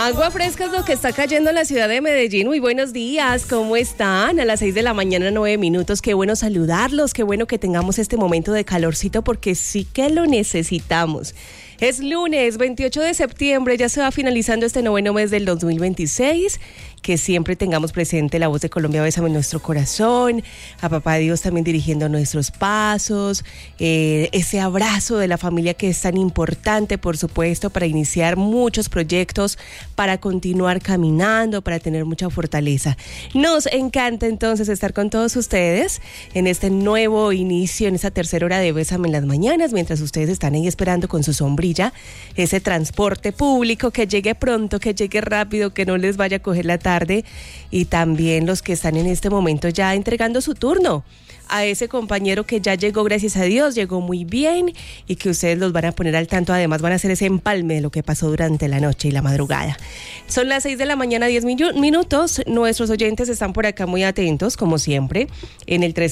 Agua fresca es lo que está cayendo en la ciudad de Medellín. Muy buenos días, ¿cómo están? A las 6 de la mañana, 9 minutos. Qué bueno saludarlos, qué bueno que tengamos este momento de calorcito porque sí que lo necesitamos. Es lunes 28 de septiembre, ya se va finalizando este noveno mes del 2026. Que siempre tengamos presente la voz de Colombia Bésame en nuestro corazón, a Papá Dios también dirigiendo nuestros pasos, ese abrazo de la familia que es tan importante, por supuesto, para iniciar muchos proyectos, para continuar caminando, para tener mucha fortaleza. Nos encanta entonces estar con todos ustedes en este nuevo inicio, en esta tercera hora de Bésame en las mañanas, mientras ustedes están ahí esperando con su sombrilla ese transporte público que llegue pronto, que llegue rápido, que no les vaya a coger la tarde, y también los que están en este momento ya entregando su turno a ese compañero que ya llegó, gracias a Dios, llegó muy bien y que ustedes los van a poner al tanto, además van a hacer ese empalme de lo que pasó durante la noche y la madrugada. Son las 6 de la mañana, 10 minutos, nuestros oyentes están por acá muy atentos, como siempre, en el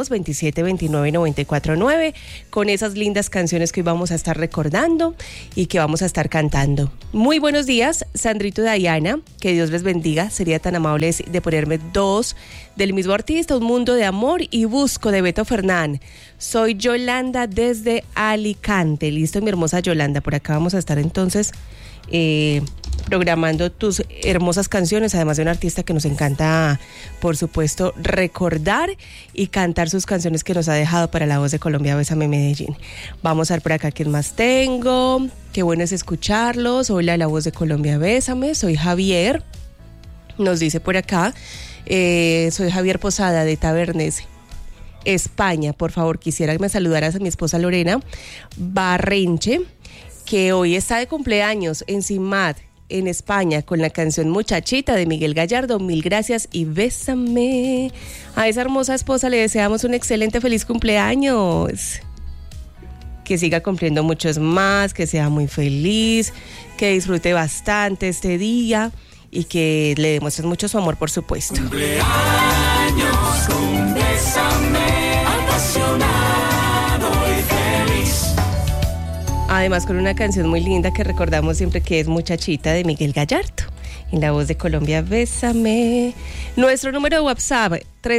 302-2729-949, con esas lindas canciones que hoy vamos a estar recordando y que vamos a estar cantando. Muy buenos días, Sandrito y Dayana, que Dios les bendiga, sería tan amable de ponerme dos del mismo artista, Un Mundo de Amor y Busco de Beto Fernán. Soy Yolanda desde Alicante. Listo, mi hermosa Yolanda, por acá vamos a estar entonces programando tus hermosas canciones, además de un artista que nos encanta, por supuesto, recordar y cantar sus canciones que nos ha dejado para la voz de Colombia Bésame Medellín. Vamos a ver por acá quién más tengo. Qué bueno es escucharlos. Hola, la voz de Colombia Bésame, soy Javier. Nos dice por acá, soy Javier Posada de Tabernes, España. Por favor, quisiera que me saludaras a mi esposa Lorena Barrenche, que hoy está de cumpleaños en Simad, en España, con la canción Muchachita de Miguel Gallardo. Mil gracias y bésame. A esa hermosa esposa le deseamos un excelente feliz cumpleaños. Que siga cumpliendo muchos más, que sea muy feliz, que disfrute bastante este día y que le demuestres mucho su amor, por supuesto. Cumpleaños con Bésame, apasionado y feliz. Además con una canción muy linda que recordamos siempre, que es Muchachita de Miguel Gallardo, en la voz de Colombia Bésame. Nuestro número de WhatsApp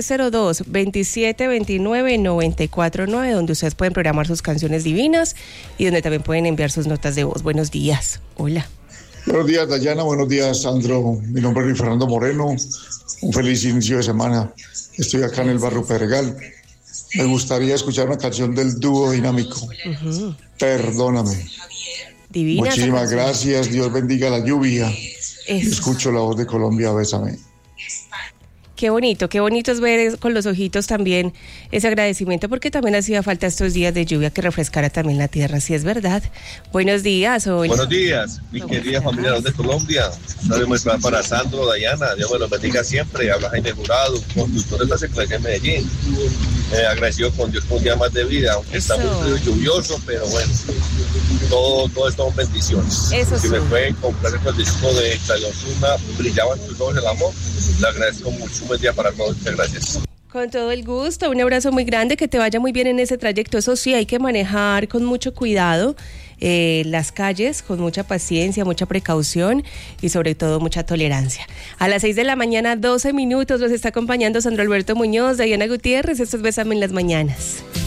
302-2729-949, donde ustedes pueden programar sus canciones divinas y donde también pueden enviar sus notas de voz. Buenos días. Hola. Buenos días, Dayana. Buenos días, Sandro. Mi nombre es Luis Fernando Moreno. Un feliz inicio de semana. Estoy acá en el barrio Pedregal. Me gustaría escuchar una canción del dúo dinámico. Perdóname. Divina. Muchísimas gracias. Dios bendiga la lluvia. Escucho la voz de Colombia Bésame. Qué bonito es ver con los ojitos también ese agradecimiento, porque también hacía falta estos días de lluvia que refrescara también la tierra, si es verdad. Buenos días. Hola. Buenos días, mi querida familia de Colombia. Saludos muy especial para Sandro, Dayana, Dios me los bendiga siempre. Habla Jaime Jurado, conductor de la Secretaría de Medellín. Agradecido con Dios por un día más de vida, aunque está muy frío y lluvioso, pero bueno, todo es todo bendiciones. Eso si sí. me pueden comprar el disco de Claudio Osuna, Brillaban tus ojos el amor, le agradezco mucho. Un buen día para todos, muchas gracias. Con todo el gusto, un abrazo muy grande, que te vaya muy bien en ese trayecto. Eso sí, hay que manejar con mucho cuidado las calles, con mucha paciencia, mucha precaución y sobre todo mucha tolerancia. A las 6 de la mañana, 12 minutos, los está acompañando Sandro Alberto Muñoz, Dayana Gutiérrez. Esto es Bésame en las mañanas.